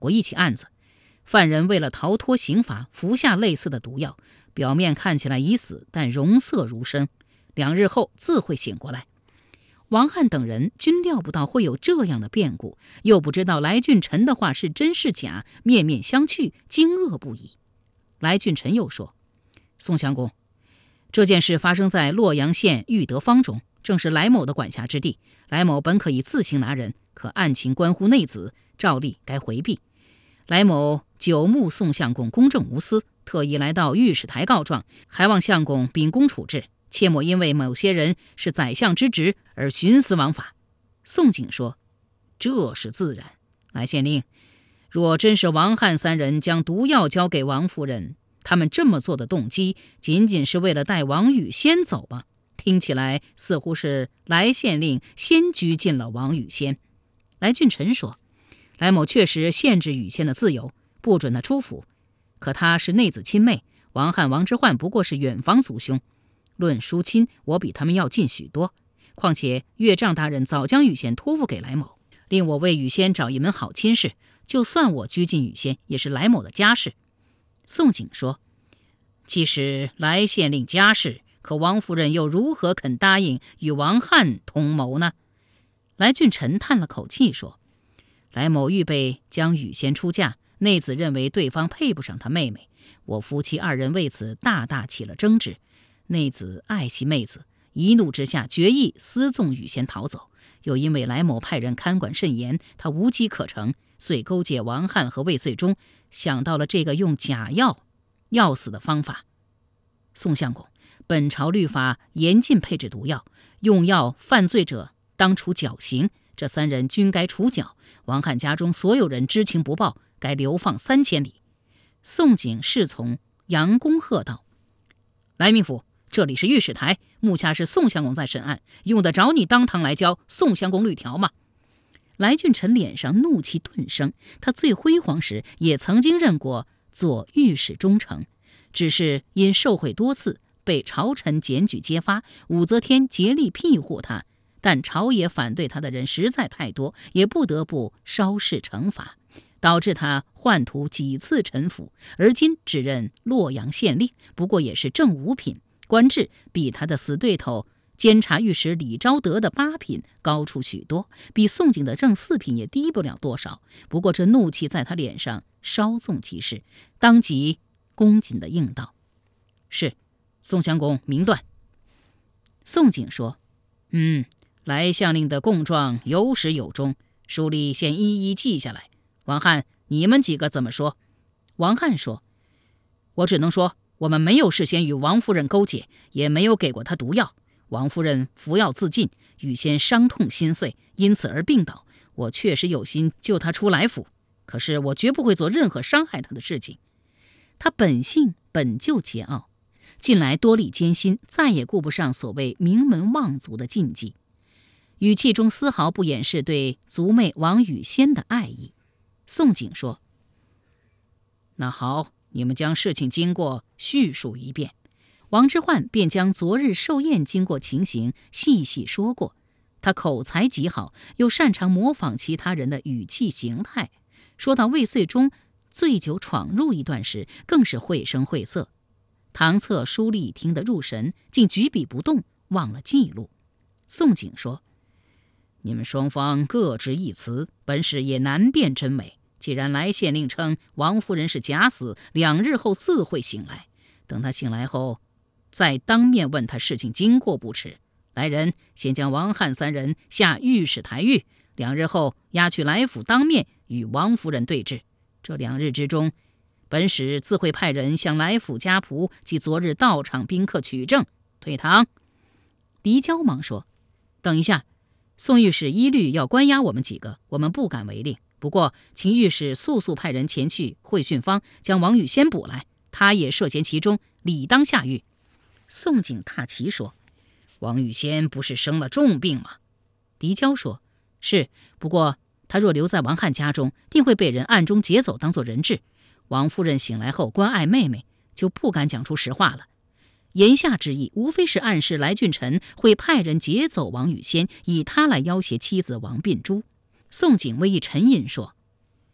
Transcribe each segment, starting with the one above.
过一起案子，犯人为了逃脱刑罚，服下类似的毒药，表面看起来已死，但容色如生，2日后自会醒过来。王翰等人均料不到会有这样的变故，又不知道来俊臣的话是真是假，面面相觑，惊愕不已。来俊臣又说：宋襄公，这件事发生在洛阳县玉德坊中，正是来某的管辖之地。来某本可以自行拿人，可案情关乎内子，照例该回避。来某久慕宋相公公正无私，特意来到御史台告状，还望相公秉公处置，切莫因为某些人是宰相之职而徇私枉法。宋景说：这是自然。来县令，若真是王翰3人将毒药交给王夫人，他们这么做的动机仅仅是为了带王宇先走吗？听起来似乎是来县令先拘禁了王宇先。来俊臣说：来某确实限制宇先的自由，不准他出府，可他是内子亲妹，王翰、王之涣不过是远房族兄，论叔亲，我比他们要近许多。况且岳丈大人早将宇先托付给来某，令我为宇先找一门好亲事，就算我拘禁宇先，也是来某的家事。宋景说：即使来县令家事，可王夫人又如何肯答应与王翰同谋呢？来俊臣叹了口气说：来某预备将宇先出嫁，内子认为对方配不上他妹妹，我夫妻2人为此大大起了争执。内子爱惜妹子，一怒之下决意私纵宇先逃走，又因为来某派人看管甚严，他无机可乘，遂勾结王翰和魏遂忠，想到了这个用假药药死的方法。宋相公，本朝律法严禁配置毒药，用药犯罪者当处绞刑，这3人均该处绞。王翰家中所有人知情不报，该流放3000里。宋景侍从杨公喝道：来命府，这里是御史台，目下是宋相公在审案，用得着你当堂来教宋相公律条吗？来俊臣脸上怒气顿生，他最辉煌时也曾经任过左御史中丞，只是因受贿多次，被朝臣检举揭发，武则天竭力庇护他，但朝野反对他的人实在太多，也不得不稍事惩罚，导致他宦途几次陈腐，而今只任洛阳县令，不过也是正5品，官制比他的死对头监察御史李昭德的8品高出许多，比宋景的正4品也低不了多少。不过这怒气在他脸上稍纵即逝，当即恭谨地应道：是，宋相公明断。宋景说：来相令的供状有始有终，书里先一一记下来。王翰，你们几个怎么说？王翰说：我只能说，我们没有事先与王夫人勾结，也没有给过她毒药。王夫人服药自尽，预先伤痛心碎，因此而病倒。我确实有心救她出来府，可是我绝不会做任何伤害她的事情。他本性本就桀骜，近来多历艰辛，再也顾不上所谓名门望族的禁忌，语气中丝毫不掩饰对族妹王宇仙的爱意。宋景说：那好，你们将事情经过叙述一遍。王之涣便将昨日寿宴经过情形细细说过，他口才极好，又擅长模仿其他人的语气形态。说到魏遂忠醉酒闯入一段时，更是绘声绘色。堂侧书吏听得入神，竟举笔不动，忘了记录。宋景说：你们双方各执一词，本使也难辨真伪。既然来县令称王夫人是假死，2日后自会醒来，等他醒来后再当面问他事情经过不迟。来人，先将王翰3人下御史台狱，2日后押去来府当面与王夫人对质。这2日之中，本使自会派人向来府家仆及昨日到场宾客取证。退堂。狄娇忙说：等一下，宋御史一律要关押我们几个，我们不敢违令。不过请御史速速派人前去会训坊，将王宇先捕来，他也涉嫌其中，理当下狱。宋景踏旗说：王宇先不是生了重病吗？狄娇说：是，不过他若留在王翰家中，定会被人暗中劫走当作人质。王夫人醒来后关爱妹妹，就不敢讲出实话了。言下之意，无非是暗示来俊臣会派人劫走王宇先，以他来要挟妻子王鬓珠。宋景微一沉吟说：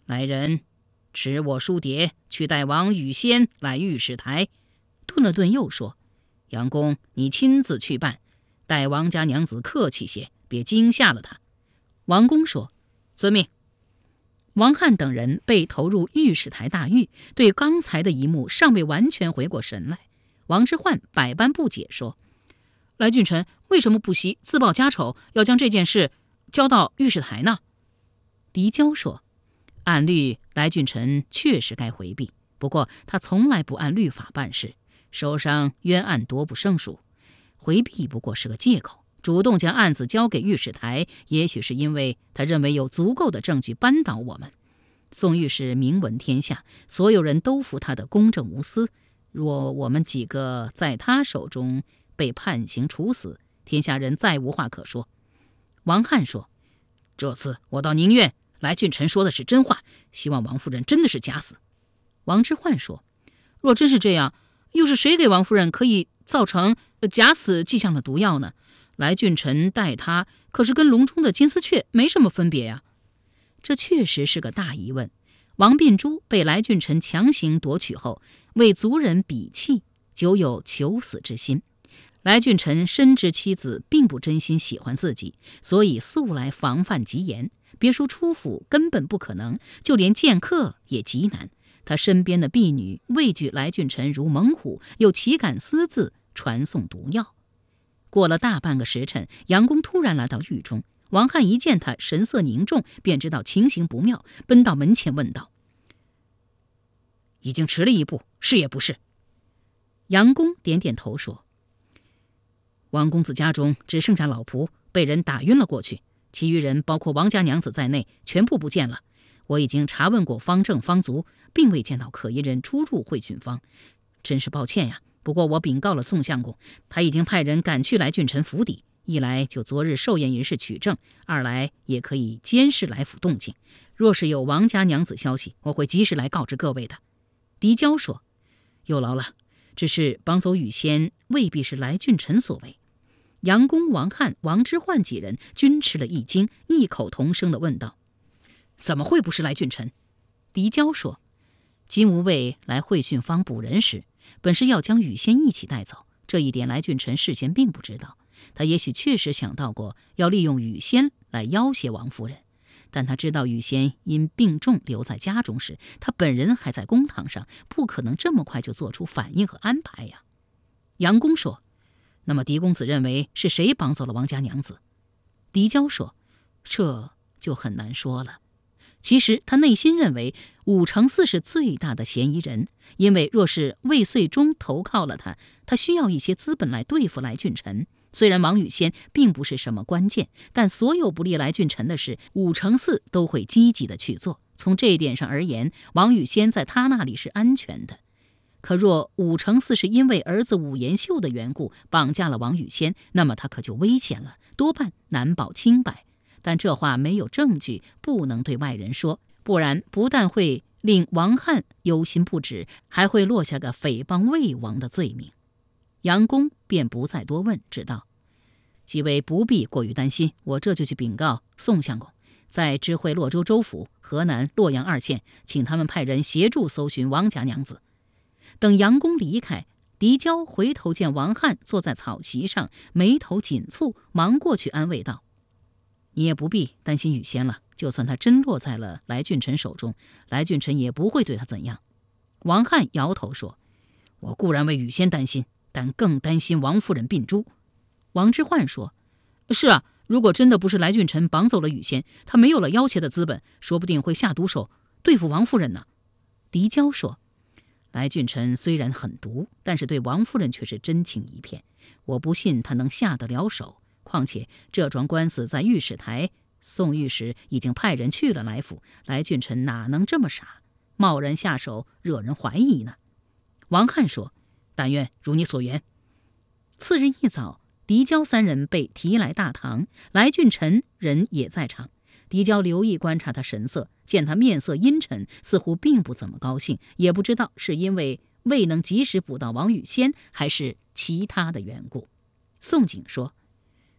来人，持我书牒，去带王宇仙来御史台。顿了顿，又说：杨公，你亲自去办，待王家娘子客气些，别惊吓了她。王公说：遵命。王翰等人被投入御史台大狱，对刚才的一幕尚未完全回过神来。王之涣百般不解，说：来俊臣为什么不惜自报家丑，要将这件事交到御史台呢？狄娇说：按律，来俊臣确实该回避，不过他从来不按律法办事，手上冤案多不胜数，回避不过是个借口。主动将案子交给御史台，也许是因为他认为有足够的证据扳倒我们。宋御史名闻天下，所有人都服他的公正无私。若我们几个在他手中被判刑处死，天下人再无话可说。王翰说：这次我倒宁愿来俊臣说的是真话，希望王夫人真的是假死。王之涣说：若真是这样，又是谁给王夫人可以造成假死迹象的毒药呢？来俊臣待他可是跟笼中的金丝雀没什么分别呀。这确实是个大疑问。王秉珠被来俊臣强行夺取后，为族人比气，久有求死之心。来俊臣深知妻子并不真心喜欢自己，所以素来防范极严，别说出府根本不可能，就连见客也极难。他身边的婢女畏惧来俊臣如猛虎，又岂敢私自传送毒药。过了大半个时辰，杨公突然来到狱中。王翰一见他神色凝重，便知道情形不妙，奔到门前问道：已经迟了一步，是也不是？杨公点点头说：王公子家中只剩下老仆被人打晕了过去，其余人包括王家娘子在内全部不见了。我已经查问过方正方族，并未见到可疑人出入会训坊，真是抱歉呀。不过我禀告了宋相公，他已经派人赶去来俊臣府邸，一来就昨日寿宴一事取证，二来也可以监视来府动静。若是有王家娘子消息，我会及时来告知各位的。狄娇说：有劳了，只是绑走雨仙未必是来俊臣所为。杨公、王翰、王之涣几人均吃了一惊，异口同声地问道：怎么会不是来俊臣？狄娇说：金吾卫来会训坊捕人时，本是要将雨仙一起带走，这一点来俊臣事先并不知道。他也许确实想到过要利用雨仙来要挟王夫人，但他知道雨仙因病重留在家中时，他本人还在公堂上，不可能这么快就做出反应和安排呀。杨公说：那么狄公子认为是谁绑走了王家娘子？狄娇说：这就很难说了。其实他内心认为武承嗣是最大的嫌疑人，因为若是魏遂忠投靠了他，他需要一些资本来对付来俊臣。虽然王宇仙并不是什么关键，但所有不利来俊臣的事，武承嗣都会积极的去做。从这一点上而言，王宇仙在他那里是安全的。可若武承嗣是因为儿子武延秀的缘故绑架了王宇仙，那么他可就危险了，多半难保清白。但这话没有证据，不能对外人说，不然不但会令王翰忧心不止，还会落下个诽谤魏王的罪名。杨公便不再多问，只道：几位不必过于担心，我这就去禀告宋相公，在知会洛州州府、河南、洛阳2县，请他们派人协助搜寻王家娘子。等杨公离开，狄娇回头见王翰坐在草席上，眉头紧蹙，忙过去安慰道：你也不必担心雨仙了，就算他真落在了来俊臣手中，来俊臣也不会对他怎样。王翰摇头说：我固然为雨仙担心，但更担心王夫人病珠。王之涣说：是啊，如果真的不是来俊臣绑走了雨仙，他没有了要挟的资本，说不定会下毒手对付王夫人呢。狄娇说：来俊臣虽然狠毒，但是对王夫人却是真情一片，我不信他能下得了手。况且这桩官司在御史台，宋御史已经派人去了来府，来俊臣哪能这么傻，贸然下手，惹人怀疑呢？王翰说：但愿如你所言。次日一早，狄娇3人被提来大堂，来俊臣人也在场。狄娇留意观察他神色，见他面色阴沉，似乎并不怎么高兴，也不知道是因为未能及时捕到王宇仙，还是其他的缘故。宋璟说：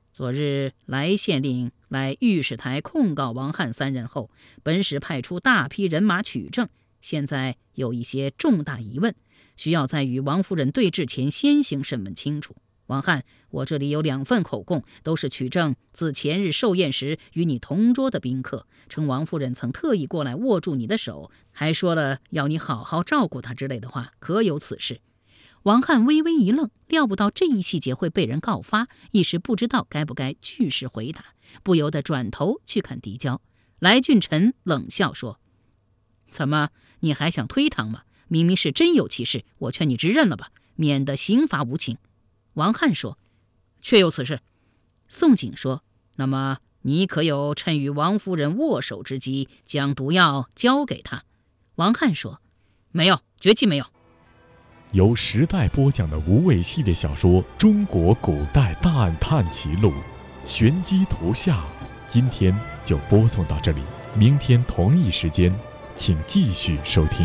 昨日来县令来御史台控告王翰3人后，本使派出大批人马取证，现在有一些重大疑问，需要在与王夫人对峙前先行审问清楚。王翰，我这里有2份口供，都是取证自前日寿宴时与你同桌的宾客，称王夫人曾特意过来握住你的手，还说了要你好好照顾她之类的话，可有此事？王翰微微一愣，料不到这一细节会被人告发，一时不知道该不该据实回答，不由得转头去看狄娇。来俊臣冷笑说：怎么，你还想推搪吗？明明是真有其事，我劝你直认了吧，免得刑罚无情。王翰说：确有此事。宋璟说：那么你可有趁与王夫人握手之机，将毒药交给她？王翰说：没有，绝技没有。 由时代播讲的无畏系列小说《中国古代大案探奇录》，玄机图下，今天就播送到这里，明天同一时间，请继续收听。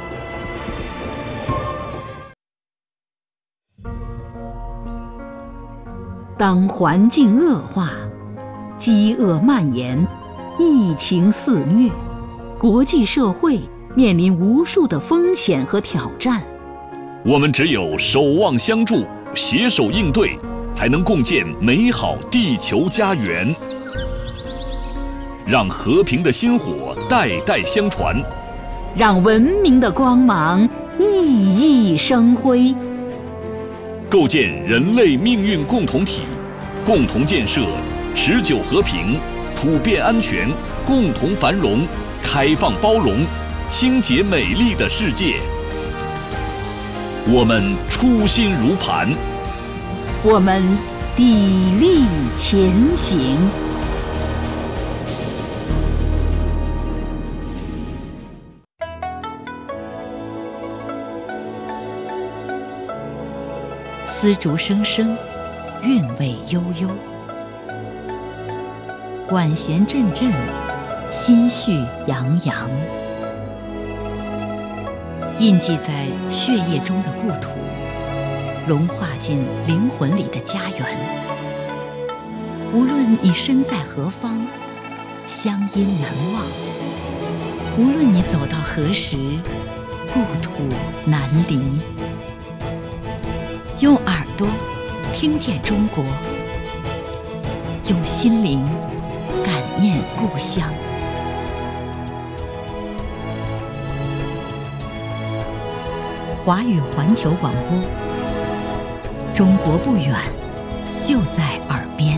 当环境恶化，饥饿蔓延，疫情肆虐，国际社会面临无数的风险和挑战。 我们只有守望相助，携手应对，才能共建美好地球家园。让和平的薪火代代相传， 让文明的光芒熠熠生辉。 构建人类命运共同体，共同建设持久和平、普遍安全、共同繁荣、开放包容、清洁美丽的世界。我们初心如磐， 我们砥砺前行。丝竹声声，韵味悠悠，管弦阵阵，心绪洋洋。印记在血液中的故土，融化进灵魂里的家园。无论你身在何方，乡音难忘；无论你走到何时，故土难离。用耳朵听见中国，用心灵感念故乡。华语环球广播，中国不远，就在耳边。